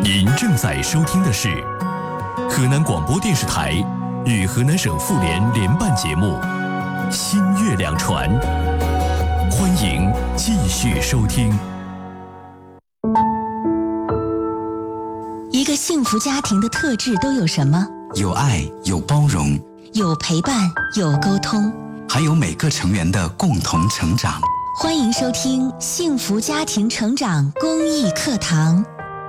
您正在收听的是河南广播电视台与河南省妇联联办节目《新月两传》，欢迎继续收听。 一个幸福家庭的特质都有什么？ 有爱，有包容， 有陪伴，有沟通， 还有每个成员的共同成长。 欢迎收听幸福家庭成长公益课堂。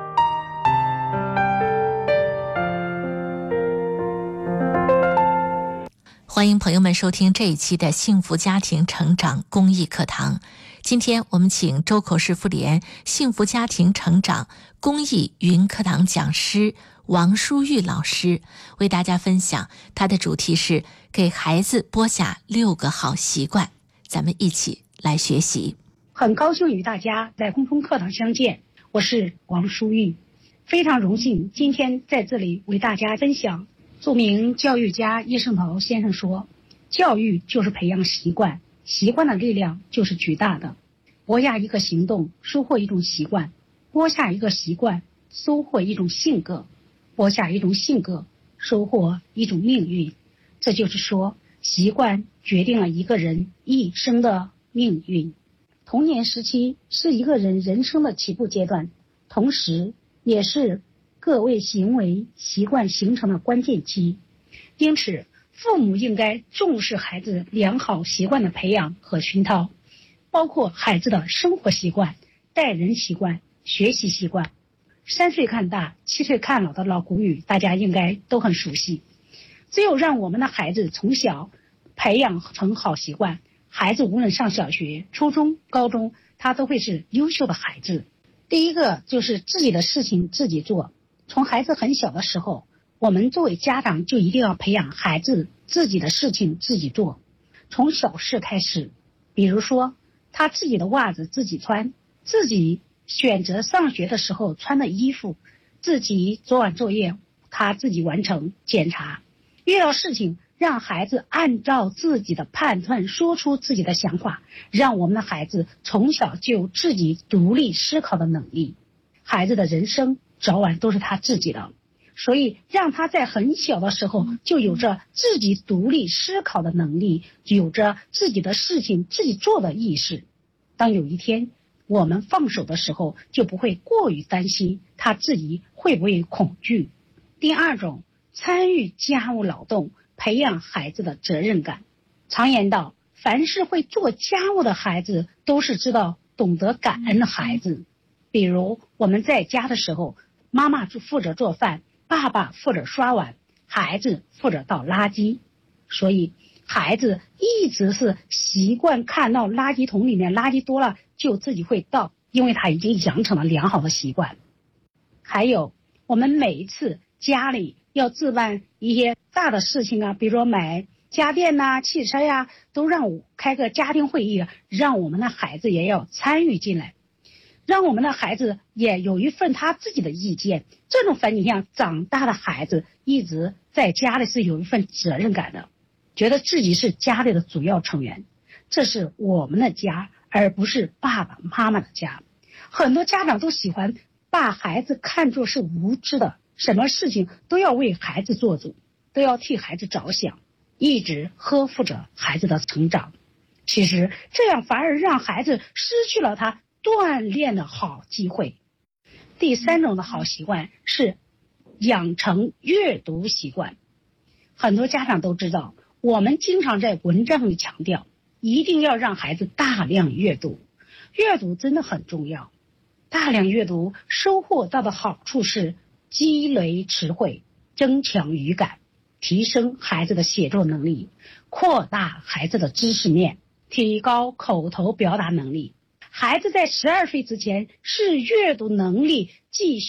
欢迎朋友们收听这一期的幸福家庭成长公益课堂。今天我们请周口市妇联幸福家庭成长公益云课堂讲师王淑玉老师为大家分享，他的主题是给孩子播下6个好习惯。咱们一起来学习。 很高兴与大家在公众课堂相见，我是王淑玉，非常荣幸今天在这里为大家分享。著名教育家叶圣陶先生说，教育就是培养习惯，习惯的力量就是巨大的。播下一个行动，收获一种习惯；播下一个习惯，收获一种性格；播下一种性格，收获一种命运。这就是说，习惯决定了一个人一生的命运。童年时期是一个人人生的起步阶段，同时也是各位行为习惯形成的关键期。因此，父母应该重视孩子良好习惯的培养和熏陶，包括孩子的生活习惯、待人习惯、学习习惯。3岁看大，7岁看老的老古语大家应该都很熟悉。只有让我们的孩子从小培养成好习惯，孩子无论上小学、初中、高中，他都会是优秀的孩子。第一个就是自己的事情自己做。从孩子很小的时候，我们作为家长就一定要培养孩子自己的事情自己做，从小事开始。比如说，他自己的袜子自己穿，自己选择上学的时候穿的衣服，自己做完作业他自己完成检查。遇到事情让孩子按照自己的判断说出自己的想法，让我们的孩子从小就有自己独立思考的能力。孩子的人生早晚都是他自己的，所以让他在很小的时候就有着自己独立思考的能力，有着自己的事情自己做的意识。当有一天我们放手的时候，就不会过于担心他自己会不会恐惧。第二种，参与家务劳动，培养孩子的责任感。常言道，凡是会做家务的孩子都是懂得感恩的孩子。比如我们在家的时候，妈妈负责做饭，爸爸负责刷碗，孩子负责倒垃圾。所以孩子一直是习惯看到垃圾桶里面垃圾多了就自己会倒，因为他已经养成了良好的习惯。还有，我们每一次家里要置办一些大的事情啊，比如说买家电呐、汽车呀，都让我开个家庭会议，让我们的孩子也要参与进来，让我们的孩子也有一份他自己的意见。这种反向长大的孩子一直在家里是有一份责任感的，觉得自己是家里的主要成员，这是我们的家，而不是爸爸妈妈的家。很多家长都喜欢把孩子看作是无知的，什么事情都要为孩子做主，都要替孩子着想，一直呵护着孩子的成长。其实这样反而让孩子失去了他锻炼的好机会。第3种的好习惯是养成阅读习惯。很多家长都知道，我们经常在文章里强调，一定要让孩子大量阅读。阅读真的很重要。大量阅读收获到的好处是积累词汇，增强语感，提升孩子的写作能力，扩大孩子的知识面，提高口头表达能力。孩子在12岁之前是阅读能力继续